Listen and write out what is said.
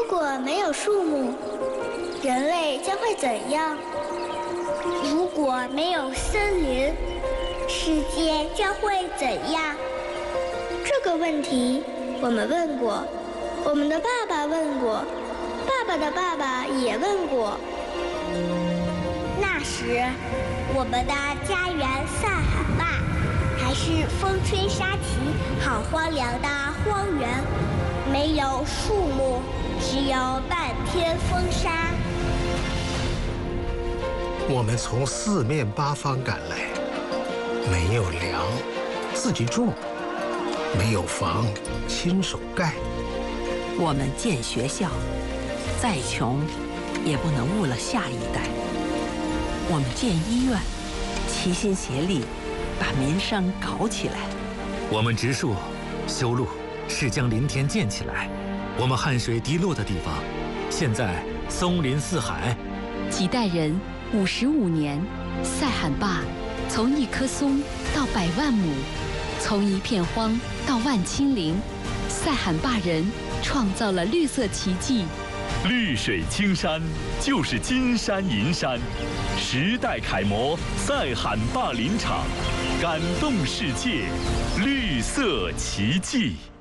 如果没有树木，人类将会怎样？如果没有森林，世界将会怎样？这个问题我们问过，我们的爸爸问过，爸爸的爸爸也问过。那时，我们的家园塞罕坝还是风吹沙起、好荒凉的荒原，没有树木，只有漫天风沙。 我们从四面八方赶来，没有粮，自己种；没有房，亲手盖。 我们建学校，再穷也不能误了下一代。我们建医院，齐心协力把民生搞起来。 我们植树、修路，是将林田建起来。我们汗水滴落的地方，现在松林四海。 几代人55年，塞罕坝从1棵松到100万亩，从一片荒到万顷林，塞罕坝人创造了绿色奇迹。 绿水青山就是金山银山，时代楷模塞罕坝林场，感动世界，绿色奇迹。